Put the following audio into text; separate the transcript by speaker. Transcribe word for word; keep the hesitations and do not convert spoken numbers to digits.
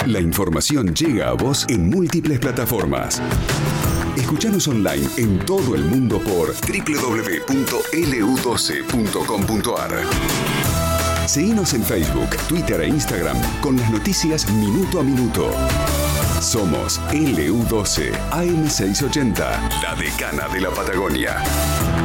Speaker 1: La información llega a vos en múltiples plataformas. Escuchanos online en todo el mundo por doble u doble u doble u punto ele u doce punto com punto a r. Seguinos en Facebook, Twitter e Instagram con las noticias minuto a minuto. Somos ele u doce A M seiscientos ochenta, la decana de la Patagonia.